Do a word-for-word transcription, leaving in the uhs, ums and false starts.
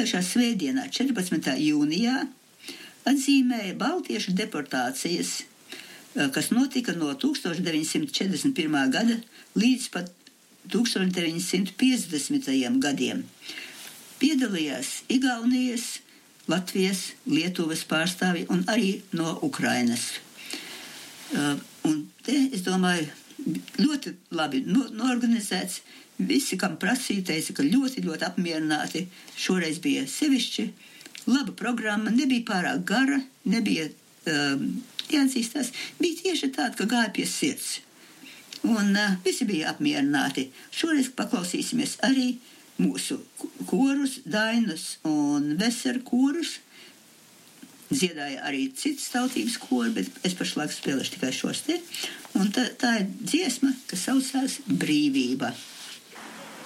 Pagājušā svētdienā, četrpadsmitā jūnijā, atzīmēja baltiešu deportācijas, kas notika no tūkstoš deviņsimt četrdesmit pirmā gada līdz pat tūkstoš deviņsimt piecdesmitajiem gadiem. Piedalījās Igaunijas, Latvijas, Lietuvas pārstāvji un arī no Ukrainas. Uh, un te, es domāju, ļoti labi no, norganizēts. Visi, kam prasīja, teica, ka ļoti, ļoti apmierināti. Šoreiz bija sevišķi laba programma, nebija pārāk gara, nebija um, jāatzīstās, bija tieši tāda, ka gāja pie sirds. Un uh, visi bija apmierināti. Šoreiz paklausīsimies arī mūsu korus, dainus un veseru korus. Dziedāja arī citas tautības kori, bet es pašlaik spēlēšu tikai šos te. Un tā, tā ir dziesma, kas saucās Brīvība.